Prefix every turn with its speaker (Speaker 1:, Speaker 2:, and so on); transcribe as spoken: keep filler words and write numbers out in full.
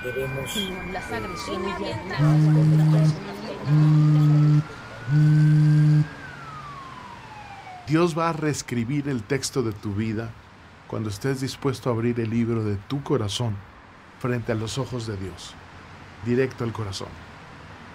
Speaker 1: queremos
Speaker 2: Señor, las
Speaker 1: eh,
Speaker 2: agresiones ya
Speaker 1: seguir
Speaker 2: graves contra personas de
Speaker 3: Dios va a reescribir el texto de tu vida cuando estés dispuesto a abrir el libro de tu corazón frente a los ojos de Dios, directo al corazón.